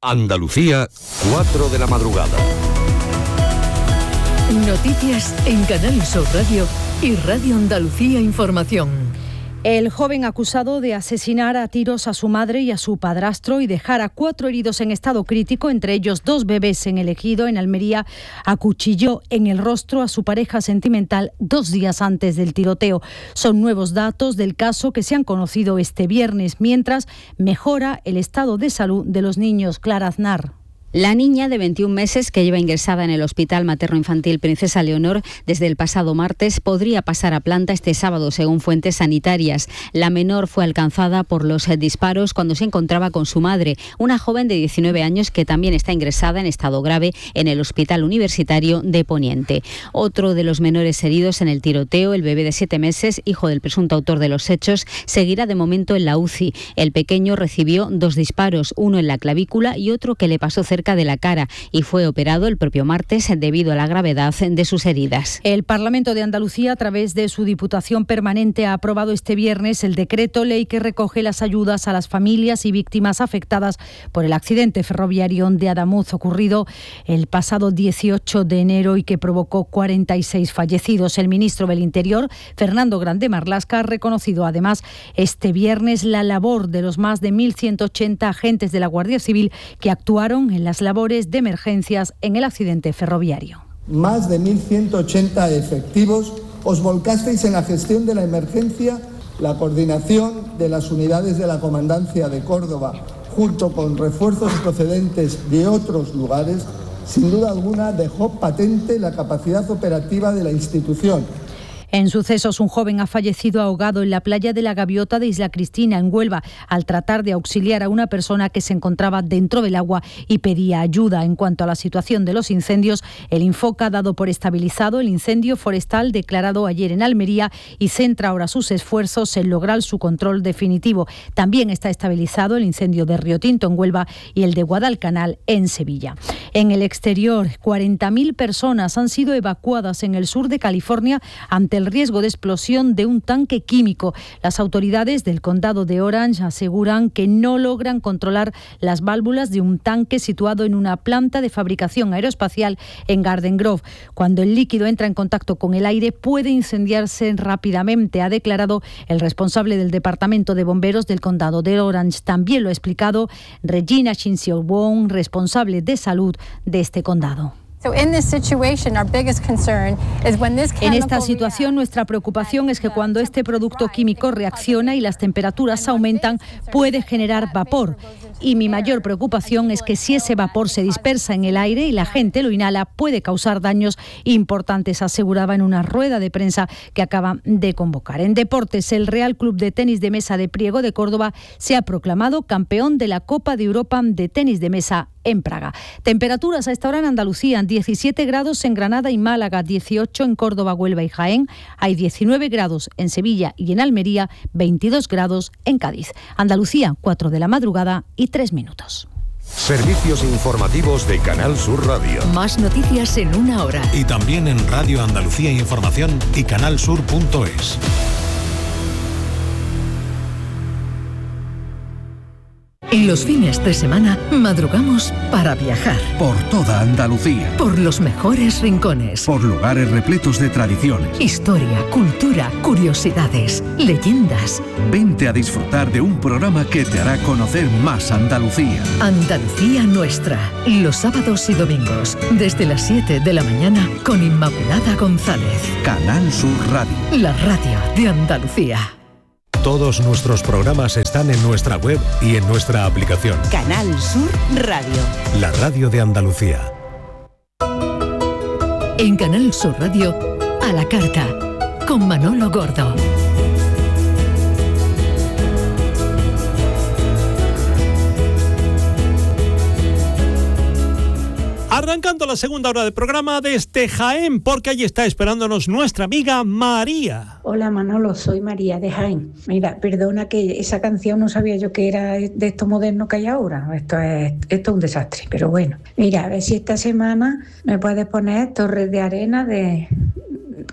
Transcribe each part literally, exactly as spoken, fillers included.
Andalucía, cuatro de la madrugada. Noticias en Canal Sur Radio y Radio Andalucía Información. El joven acusado de asesinar a tiros a su madre y a su padrastro y dejar a cuatro heridos en estado crítico, entre ellos dos bebés en el Ejido, en Almería, acuchilló en el rostro a su pareja sentimental dos días antes del tiroteo. Son nuevos datos del caso que se han conocido este viernes, mientras mejora el estado de salud de los niños. Clara Aznar. La niña de veintiún meses, que lleva ingresada en el Hospital Materno-Infantil Princesa Leonor desde el pasado martes, podría pasar a planta este sábado, según fuentes sanitarias. La menor fue alcanzada por los disparos cuando se encontraba con su madre, una joven de diecinueve años que también está ingresada en estado grave en el Hospital Universitario de Poniente. Otro de los menores heridos en el tiroteo, el bebé de siete meses, hijo del presunto autor de los hechos, seguirá de momento en la U C I. El pequeño recibió dos disparos, uno en la clavícula y otro que le pasó cerca de la cara, y fue operado el propio martes debido a la gravedad de sus heridas. El Parlamento de Andalucía, a través de su Diputación Permanente, ha aprobado este viernes el decreto ley que recoge las ayudas a las familias y víctimas afectadas por el accidente ferroviario de Adamuz ocurrido el pasado dieciocho de enero y que provocó cuarenta y seis fallecidos. El ministro del Interior, Fernando Grande Marlaska, ha reconocido además este viernes la labor de los más de mil ciento ochenta agentes de la Guardia Civil que actuaron en las labores de emergencias en el accidente ferroviario. Más de mil ciento ochenta efectivos os volcasteis en la gestión de la emergencia, la coordinación de las unidades de la Comandancia de Córdoba, junto con refuerzos procedentes de otros lugares, sin duda alguna dejó patente la capacidad operativa de la institución. En sucesos, un joven ha fallecido ahogado en la playa de la Gaviota de Isla Cristina, en Huelva, al tratar de auxiliar a una persona que se encontraba dentro del agua y pedía ayuda. En cuanto a la situación de los incendios, el Infoca ha dado por estabilizado el incendio forestal declarado ayer en Almería y centra ahora sus esfuerzos en lograr su control definitivo. También está estabilizado el incendio de Río Tinto en Huelva y el de Guadalcanal en Sevilla. En el exterior, cuarenta mil personas han sido evacuadas en el sur de California ante el riesgo de explosión de un tanque químico. Las autoridades del condado de Orange aseguran que no logran controlar las válvulas de un tanque situado en una planta de fabricación aeroespacial en Garden Grove. Cuando el líquido entra en contacto con el aire, puede incendiarse rápidamente, ha declarado el responsable del Departamento de Bomberos del condado de Orange. También lo ha explicado Regina Shinseowon, responsable de salud de este condado. En esta situación, nuestra preocupación es que cuando este producto químico reacciona y las temperaturas aumentan, puede generar vapor. Y mi mayor preocupación es que si ese vapor se dispersa en el aire y la gente lo inhala, puede causar daños importantes, aseguraba en una rueda de prensa que acaba de convocar. En deportes, el Real Club de Tenis de Mesa de Priego de Córdoba se ha proclamado campeón de la Copa de Europa de Tenis de Mesa en Praga. Temperaturas a esta hora en Andalucía: diecisiete grados en Granada y Málaga, dieciocho en Córdoba, Huelva y Jaén, hay diecinueve grados en Sevilla y en Almería, veintidós grados en Cádiz. Andalucía, cuatro de la madrugada y tres minutos. Servicios informativos de Canal Sur Radio. Más noticias en una hora. Y también en Radio Andalucía Información y canalsur punto es. Y los fines de semana madrugamos para viajar. Por toda Andalucía. Por los mejores rincones. Por lugares repletos de tradiciones. Historia, cultura, curiosidades, leyendas. Vente a disfrutar de un programa que te hará conocer más Andalucía. Andalucía Nuestra. Los sábados y domingos, desde las siete de la mañana, con Inmaculada González. Canal Sur Radio. La radio de Andalucía. Todos nuestros programas están en nuestra web y en nuestra aplicación. Canal Sur Radio. La radio de Andalucía. En Canal Sur Radio, a la carta, con Manolo Gordo. Arrancando la segunda hora del programa desde Jaén, porque allí está esperándonos nuestra amiga María. Hola Manolo, soy María de Jaén. Mira, perdona que esa canción no sabía yo que era de esto moderno que hay ahora. Esto es, esto es un desastre, pero bueno. Mira, a ver si esta semana me puedes poner Torres de Arena de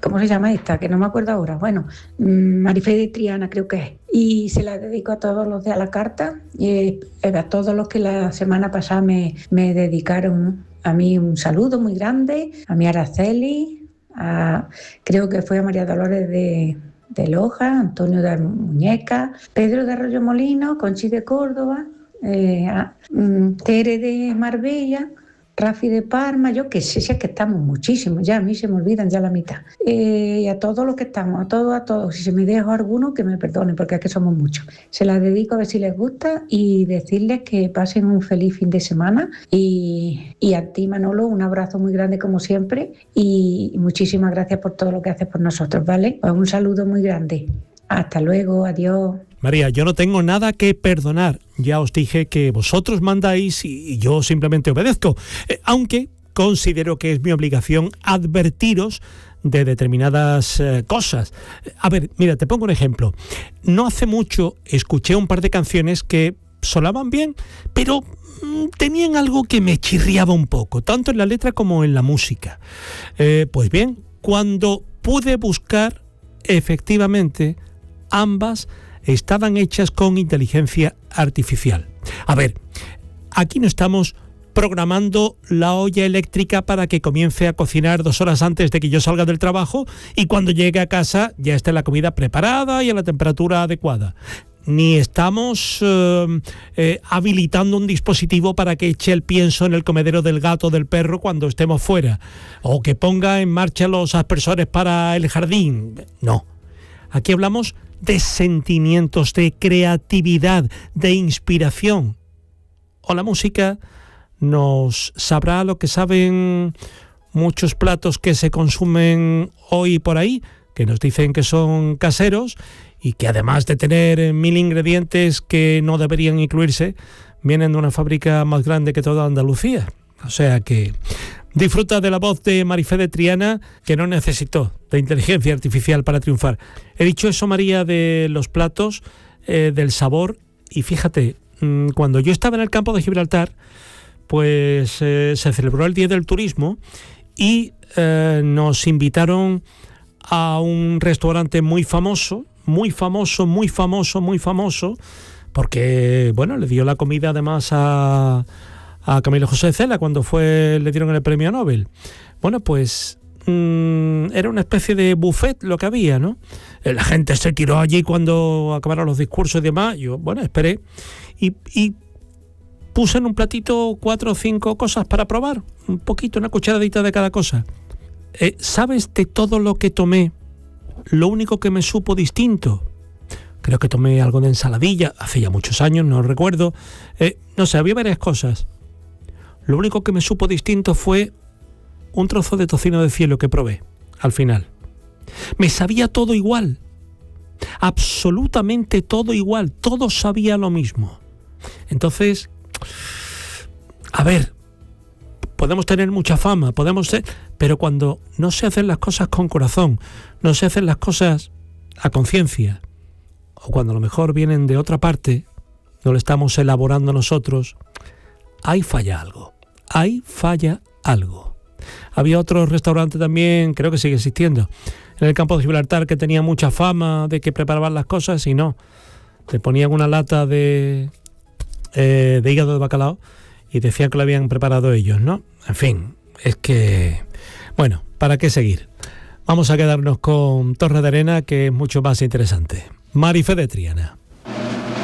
¿cómo se llama esta? Que no me acuerdo ahora. Bueno, Marifé de Triana creo que es. Y se la dedico a todos los de a la carta y a todos los que la semana pasada me, me dedicaron a mí un saludo muy grande, a mi Araceli, a, creo que fue a María Dolores de, de Loja, Antonio de Muñeca, Pedro de Arroyo Molino, Conchi de Córdoba, eh, a, um, Tere de Marbella, Rafi de Parma, yo que sé, si es que estamos muchísimos, ya a mí se me olvidan ya la mitad. Eh, y a todos los que estamos, a todos, a todos, si se me dejo alguno, que me perdonen, porque es que somos muchos. Se las dedico a ver si les gusta y decirles que pasen un feliz fin de semana. Y, y a ti, Manolo, un abrazo muy grande como siempre y muchísimas gracias por todo lo que haces por nosotros, ¿vale? Pues un saludo muy grande. Hasta luego, adiós. María, yo no tengo nada que perdonar. Ya os dije que vosotros mandáis y yo simplemente obedezco. Eh, aunque considero que es mi obligación advertiros de determinadas eh, cosas. A ver, mira, te pongo un ejemplo. No hace mucho escuché un par de canciones que sonaban bien, pero mmm, tenían algo que me chirriaba un poco, tanto en la letra como en la música. Eh, pues bien, cuando pude buscar, efectivamente, ambas estaban hechas con inteligencia artificial. A ver, aquí no estamos programando la olla eléctrica para que comience a cocinar dos horas antes de que yo salga del trabajo y cuando llegue a casa ya esté la comida preparada y a la temperatura adecuada. Ni estamos eh, eh, habilitando un dispositivo para que eche el pienso en el comedero del gato o del perro cuando estemos fuera, o que ponga en marcha los aspersores para el jardín. No. Aquí hablamos de sentimientos, de creatividad, de inspiración. O la música nos sabrá lo que saben muchos platos que se consumen hoy por ahí, que nos dicen que son caseros y que además de tener mil ingredientes que no deberían incluirse, vienen de una fábrica más grande que toda Andalucía. O sea que disfruta de la voz de Marifé de Triana, que no necesitó de inteligencia artificial para triunfar. He dicho eso, María, de los platos, eh, del sabor, y fíjate, mmm, cuando yo estaba en el campo de Gibraltar, pues eh, se celebró el Día del Turismo y eh, nos invitaron a un restaurante muy famoso, muy famoso, muy famoso, muy famoso, porque, bueno, le dio la comida además a... a Camilo José Cela cuando fue le dieron el premio Nobel. Bueno, pues mmm, era una especie de buffet lo que había, ¿no? La gente se tiró allí cuando acabaron los discursos y demás. Yo, bueno, esperé y, y puse en un platito cuatro o cinco cosas para probar, un poquito, una cucharadita de cada cosa. Eh, ¿Sabes de todo lo que tomé? Lo único que me supo distinto, creo que tomé algo de ensaladilla, hace ya muchos años, no recuerdo, eh, no sé, había varias cosas. Lo único que me supo distinto fue un trozo de tocino de cielo que probé al final. Me sabía todo igual, absolutamente todo igual, todo sabía lo mismo. Entonces, a ver, podemos tener mucha fama, podemos ser, pero cuando no se hacen las cosas con corazón, no se hacen las cosas a conciencia, o cuando a lo mejor vienen de otra parte, no lo estamos elaborando nosotros, ahí falla algo, ahí falla algo. Había otro restaurante también, creo que sigue existiendo, en el campo de Gibraltar, que tenía mucha fama de que preparaban las cosas y no. Te ponían una lata de, eh, de hígado de bacalao y decían que lo habían preparado ellos, ¿no? En fin, es que... Bueno, ¿para qué seguir? Vamos a quedarnos con Torre de Arena, que es mucho más interesante. Marifé de Triana.